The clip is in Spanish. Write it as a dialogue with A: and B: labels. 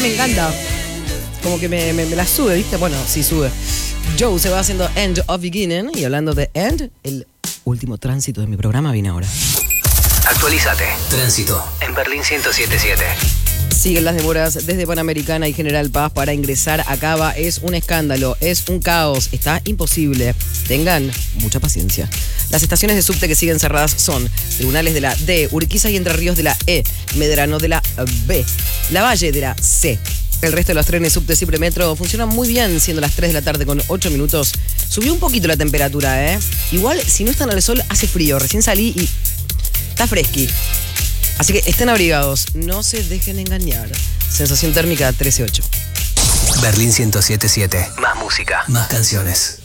A: me encanta. Como que me la sube, ¿viste? Bueno, sí sube. Joe se va haciendo End of Beginning. Y hablando de End, el último tránsito de mi programa viene ahora.
B: Actualízate. Tránsito en Berlín 107.7.
A: Siguen las demoras desde Panamericana y General Paz para ingresar a Cava. Es un escándalo, es un caos, está imposible. Tengan mucha paciencia. Las estaciones de subte que siguen cerradas son Tribunales de la D, Urquiza y Entre Ríos de la E, Medrano de la B, Lavalle de la C. El resto de los trenes subtes y premetro funcionan muy bien, siendo las 3 de la tarde con 8 minutos. Subió un poquito la temperatura, ¿eh? Igual, si no están al sol, hace frío. Recién salí y está fresqui. Así que estén abrigados, no se dejen engañar. Sensación térmica 13.8.
B: Berlín 107.7. Más música, más canciones.